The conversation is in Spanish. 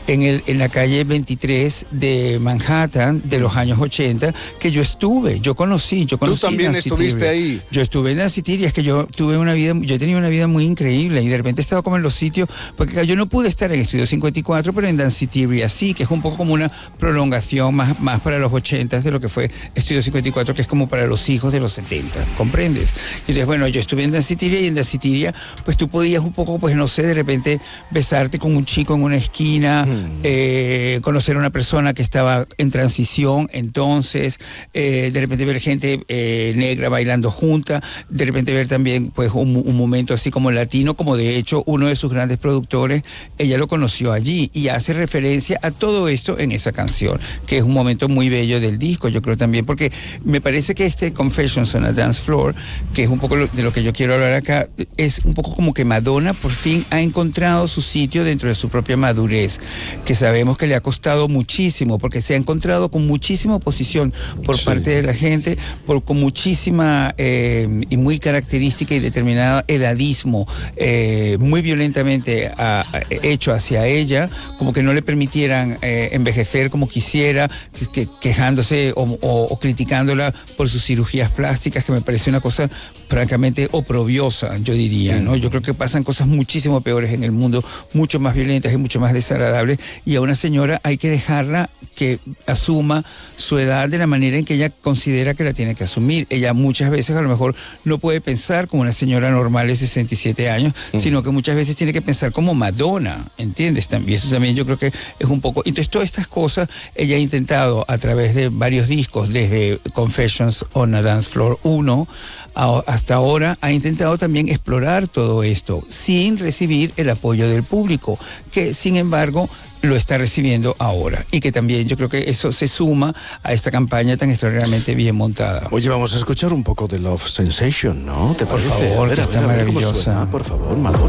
en la calle 23 de Manhattan de los años 80, que yo conocí. ¿Tú también estuviste ahí? Yo estuve en Danciteria, es que yo he tenido una vida muy increíble y de repente he estado como en los sitios, porque yo no pude estar en Estudio 54, pero en Danciteria sí, que es un poco como una prolongación más para los 80 de lo que fue Estudio 54, que es como para los hijos de los 70, ¿comprendes? Entonces, bueno, yo estuve en Danciteria y en Danciteria, pues tú podías un poco, pues no sé, de repente besarte con un chico en una esquina, conocer a una persona que estaba en transición, entonces, de repente ver gente negra bailando junta, de repente ver también pues un momento así como latino, como de hecho uno de sus grandes productores, ella lo conoció allí y hace referencia a todo esto en esa canción, que es un momento muy bello del disco, yo creo también, porque me parece que este Confessions on a Dance Floor, que es un poco de lo que yo quiero hablar acá, es un poco como que Madonna por fin ha encontrado su sitio dentro de su propia madurez, que sabemos que le ha costado muchísimo, porque se ha encontrado con muchísima oposición por parte de la gente, con muchísima y muy característica y determinada edadismo muy violentamente hecho hacia ella, como que no le permitieran envejecer como quisiera, quejándose o criticándola por sus cirugías plásticas, que me parece una cosa francamente oprobiosa, yo diría, ¿no? Yo creo que pasan cosas muchísimo peores en el mundo, mucho más violentas y mucho más desagradables, y a una señora hay que dejarla que asuma su edad de la manera en que ella considera que la tiene que asumir. Ella muchas veces a lo mejor no puede pensar como una señora normal de 67 años, sino que muchas veces tiene que pensar como Madonna, ¿entiendes? También, eso también yo creo que es un poco... Entonces todas estas cosas ella ha intentado a través de varios discos, desde Confessions on a Dance Floor 1 hasta ahora, ha intentado también explorar todo esto sin recibir el apoyo del público, que sin embargo lo está recibiendo ahora, y que también yo creo que eso se suma a esta campaña tan extraordinariamente bien montada. Oye, vamos a escuchar un poco de Love Sensation, ¿no? ¿Te parece? Por favor, que está maravillosa. Por favor, Madonna.